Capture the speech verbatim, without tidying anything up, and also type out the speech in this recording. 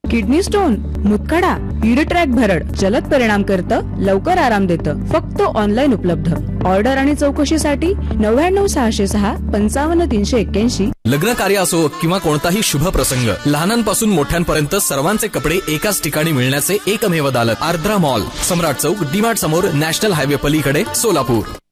Kidney stone, मुतखडा, युरिट्रॅक भरड जलद परिणाम करतं, लवकर आराम देतं. फक्त ऑनलाईन उपलब्ध. ऑर्डर आणि चौकशीसाठी नव्याण्णव सहाशे सहा पंचावन्न तीनशे एक्क्याऐंशी. लग्न कार्य असो किंवा कोणताही शुभ प्रसंग, लहानांपासून मोठ्यांपर्यंत सर्वांचे कपडे एकाच ठिकाणी मिळण्याचे एकमेव दालत आर्द्रा मॉल, सम्राट चौक, डीमार्ट समोर, नॅशनल हायवे पलीकडे, सोलापूर.